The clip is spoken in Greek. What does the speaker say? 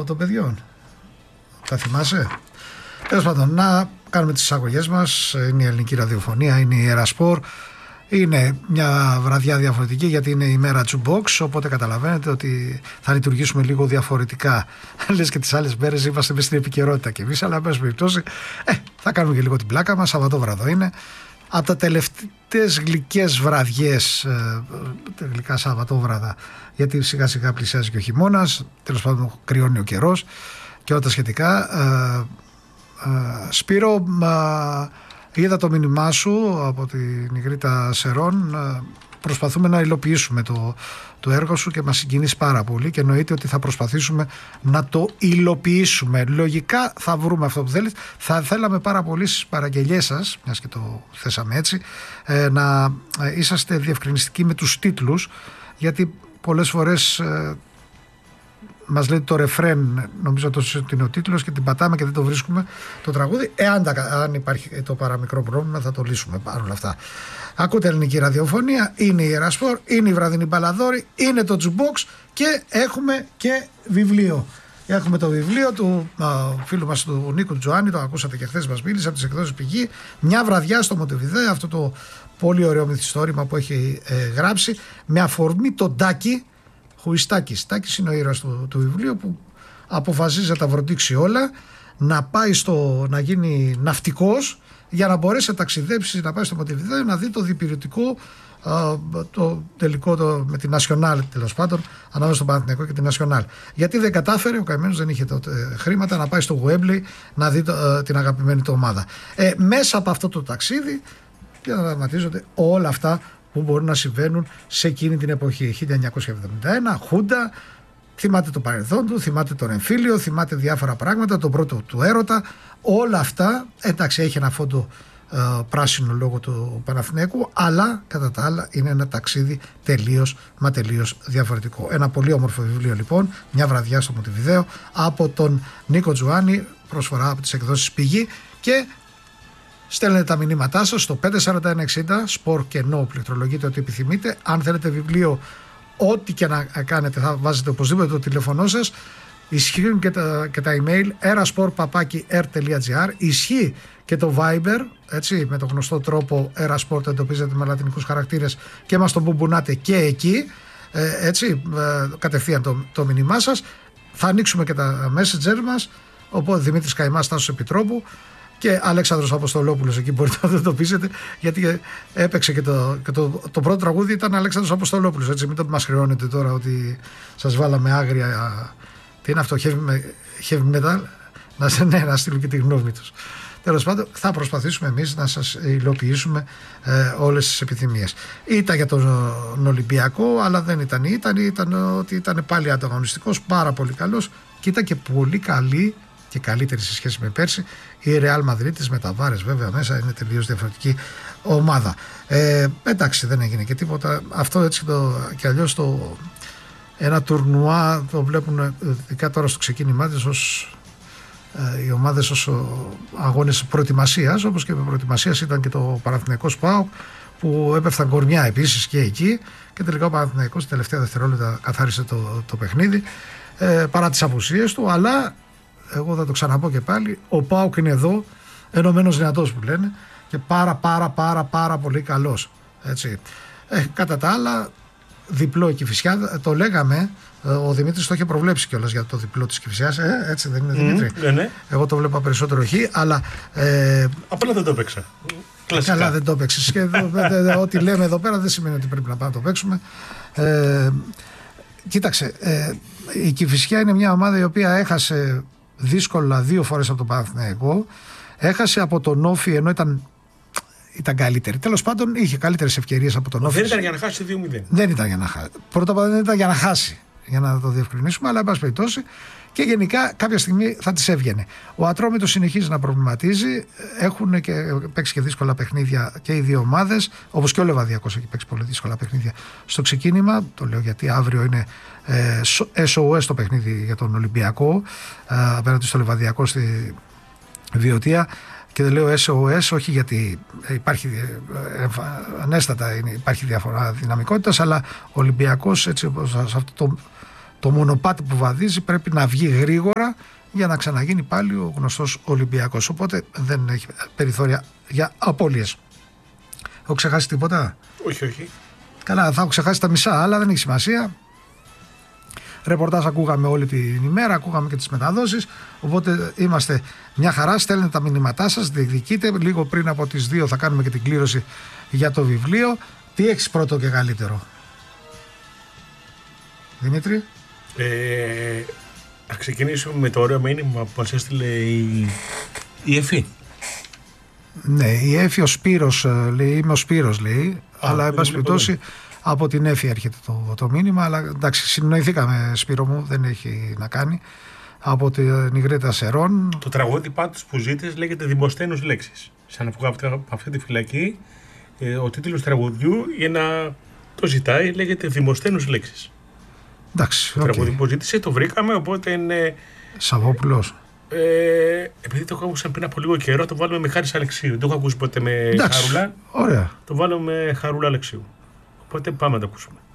των παιδιών. Τα θυμάσαι? Τέλος πάντων, να κάνουμε τις εισαγωγές μας. Είναι η ελληνική ραδιοφωνία, είναι η Ερασπορ. Είναι μια βραδιά διαφορετική γιατί είναι η μέρα Jukebox, οπότε καταλαβαίνετε ότι θα λειτουργήσουμε λίγο διαφορετικά. Λες και τις άλλες μέρες είμαστε μες στην επικαιρότητα κι εμείς, αλλά εν πάση περιπτώσει θα κάνουμε και λίγο την πλάκα μας. Σαββατόβραδο είναι. Από τα τελευταίες γλυκές βραδιές, γλυκά Σαββατόβραδα, γιατί σιγά σιγά πλησιάζει και ο χειμώνας, τέλος πάντων κρυώνει ο καιρός και όλα τα σχετικά. Σπύρο, είδα το μήνυμά σου από την Ιγρήτα Σερών. Προσπαθούμε να υλοποιήσουμε το έργο σου και μας συγκινείς πάρα πολύ και εννοείται ότι θα προσπαθήσουμε να το υλοποιήσουμε. Λογικά θα βρούμε αυτό που θέλεις. Θα θέλαμε πάρα πολύ στις παραγγελιές σας, μιας και το θέσαμε έτσι, να είσαστε διευκρινιστικοί με τους τίτλους, γιατί πολλές φορές μας λέει το ρεφρέν, νομίζω ότι είναι ο τίτλος, και την πατάμε και δεν το βρίσκουμε το τραγούδι. Αν υπάρχει το παραμικρό πρόβλημα θα το λύσουμε παρόλα αυτά. Ακούτε ελληνική ραδιοφωνία, είναι η Ερασπορ, είναι η βραδινή μπαλαδόρη, είναι το Jukebox και έχουμε και βιβλίο. Έχουμε το βιβλίο του φίλου μας του Νίκου Τζοάννη, το ακούσατε και χθες μας μίλησε, από τις εκδόσεις Πηγή. Μια βραδιά στο Μοντεβιδέ, αυτό το πολύ ωραίο μυθιστόρημα που έχει γράψει με αφορμή τον Τάκη Χουιστάκης. Τάκης είναι ο ήρωας του βιβλίου που αποφασίζει να τα βροντίξει όλα, να πάει να γίνει ναυτικός για να μπορέσει να ταξιδέψει, να πάει στο Μοντεβιδέο να δει το διπηρετικό, το τελικό με την Nacional, τέλος πάντων, ανάμεσα στον Παναθηναϊκό και την Nacional. Γιατί δεν κατάφερε, ο καημένος δεν είχε τότε χρήματα, να πάει στο Wembley να δει την αγαπημένη του ομάδα. Μέσα από αυτό το ταξίδι διαδραματίζονται όλα αυτά που μπορούν να συμβαίνουν σε εκείνη την εποχή. 1971, Χούντα, θυμάται το παρελθόν του, θυμάται τον εμφύλιο, θυμάται διάφορα πράγματα, τον πρώτο του έρωτα, όλα αυτά. Εντάξει, έχει ένα φόντο πράσινο λόγω του Παναθηναίκου, αλλά κατά τα άλλα είναι ένα ταξίδι τελείως διαφορετικό. Ένα πολύ όμορφο βιβλίο λοιπόν, μια βραδιά στο Μοντεβιδέο, από τον Νίκο Τζουάννη, προσφορά από τις εκδόσεις Πηγή, και στέλνετε τα μηνύματά σας στο 54160, σπορ και νο, πληκτρολογείτε ό,τι επιθυμείτε. Αν θέλετε βιβλίο, ό,τι και να κάνετε, θα βάζετε οπωσδήποτε το τηλέφωνό σας. Ισχύουν και τα email erasport@r.gr. Ισχύει και το Viber, έτσι, με το γνωστό τρόπο Erasport, το εντοπίζετε με λατινικούς χαρακτήρες και μας το μπουμπουνάτε και εκεί, έτσι, κατευθείαν το μήνυμά σας. Θα ανοίξουμε και τα messenger μας, οπότε Δημήτρης Καϊμάς, Τάσος Επιτρόπου και Αλέξανδρος Αποστολόπουλος, εκεί μπορείτε να το εντοπίσετε, γιατί έπαιξε και το πρώτο τραγούδι ήταν Αλέξανδρος Αποστολόπουλος, έτσι, μην το μας χρεώνετε τώρα ότι σας βάλαμε άγρια. Τι είναι αυτό, heavy metal, να στείλουν και τη γνώμη τους. Τέλος πάντων, θα προσπαθήσουμε εμείς να σας υλοποιήσουμε όλες τις επιθυμίες. Ήταν για τον Ολυμπιακό, αλλά δεν ήταν ότι ήταν πάλι ανταγωνιστικός, πάρα πολύ καλός, και ήταν και πολύ καλή και καλύτερη σε σχέση με πέρσι η Real Madrid, με τα Βάρες βέβαια μέσα, είναι τελείως διαφορετική ομάδα. Εντάξει, δεν έγινε και τίποτα. Αυτό έτσι και αλλιώς ένα τουρνουά το βλέπουν ειδικά τώρα στο ξεκίνημά της ως οι ομάδες ως αγώνες προετοιμασίας, όπως και με προετοιμασίας ήταν και το Παναθηναϊκός ΠΑΟΚ, που έπεφταν κορμιά επίσης και εκεί, και τελικά ο Παναθηναϊκός τελευταία δευτερόλεπτα καθάρισε το παιχνίδι, παρά τις απουσίες του. Αλλά εγώ θα το ξαναπώ και πάλι, ο ΠΑΟΚ είναι εδώ, ενωμένος δυνατός που λένε, και πάρα πολύ καλός, έτσι. Κατά τα άλλα, διπλό η Κηφισιά, το λέγαμε, ο Δημήτρης το είχε προβλέψει κιόλας για το διπλό της Κηφισιάς, έτσι δεν είναι, Δημήτρη? Ναι. Εγώ το βλέπα περισσότερο χ, αλλά απλά δεν το έπαιξα. Καλά, δεν το έπαιξες, και ό,τι λέμε εδώ πέρα δεν σημαίνει ότι πρέπει να πάμε να το παίξουμε. Κοίταξε, η Κηφισιά είναι μια ομάδα η οποία έχασε δύσκολα 2 φορές από τον Παναθηναϊκό, έχασε από τον Όφι ενώ ήταν καλύτερη. Τέλος πάντων, είχε καλύτερες ευκαιρίες από τον Όφι. Δεν ήταν για να χάσει 2-0. Δεν ήταν για να χάσει. Πρώτα απ' όλα δεν ήταν για να χάσει, για να το διευκρινίσουμε, αλλά εν πάση περιπτώσει, και γενικά κάποια στιγμή θα της έβγαινε. Ο Ατρόμητος συνεχίζει να προβληματίζει. Έχουν και παίξει και δύσκολα παιχνίδια και οι δύο ομάδες, όπως και ο Λεβαδιακός έχει παίξει πολύ δύσκολα παιχνίδια στο ξεκίνημα. Το λέω γιατί αύριο είναι SOS το παιχνίδι για τον Ολυμπιακό απέναντι στο Λεβαδιακό στη Βιωτία. Και δεν λέω SOS όχι γιατί υπάρχει ανέστατα υπάρχει διαφορά δυναμικότητας, αλλά ο Ολυμπιακός, έτσι, σε αυτό το μονοπάτι που βαδίζει πρέπει να βγει γρήγορα για να ξαναγίνει πάλι ο γνωστός Ολυμπιακός. Οπότε δεν έχει περιθώρια για απώλειες. Έχω ξεχάσει τίποτα? Όχι. Καλά, θα έχω ξεχάσει τα μισά, αλλά δεν έχει σημασία. Ρεπορτάζ ακούγαμε όλη την ημέρα, ακούγαμε και τις μεταδόσεις. Οπότε είμαστε μια χαρά. Στέλνετε τα μηνύματά σας, διεκδικείτε. Λίγο πριν από τις 2 θα κάνουμε και την κλήρωση για το βιβλίο. Τι έχεις πρώτο και καλύτερο, Δημήτρη? Θα ξεκινήσουμε με το ωραίο μήνυμα που μας έστειλε η Εφή. Ναι, η Έφη, ο Σπύρος λέει, είμαι ο Σπύρος λέει, αλλά εν πάση περιπτώσει από την Έφη έρχεται το μήνυμα, αλλά εντάξει, συνοηθήκαμε Σπύρο μου, δεν έχει να κάνει, από την Ιγρήτα Σερών. Το τραγούδι πάντως που ζήτησε λέγεται Δημοσθένους λέξεις. Σαν να βγω από αυτή τη φυλακή, ο τίτλος τραγουδιού για να το ζητάει λέγεται Δημοσθένους λέξεις. Εντάξει, το τραγούδι που ζήτησε το βρήκαμε, οπότε είναι... Σαββόπουλος. Επειδή το έχω ακούσει πριν από λίγο καιρό, το βάλουμε με Χάρης Αλεξίου. Δεν το έχω ακούσει ποτέ με Εντάξει, Χαρούλα. ωραία. Το βάλουμε με Χαρούλα Αλεξίου. Οπότε πάμε να το ακούσουμε.